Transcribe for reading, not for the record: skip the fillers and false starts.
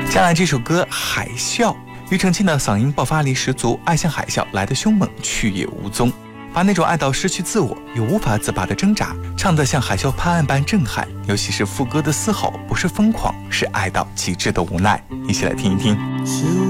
接下来这首歌《海啸》，庾澄庆的嗓音爆发力十足，爱像海啸来得凶猛，去也无踪，把那种爱到失去自我又无法自拔的挣扎唱得像海啸拍岸般震撼，尤其是副歌的嘶吼，不是疯狂，是爱到极致的无奈。一起来听一听。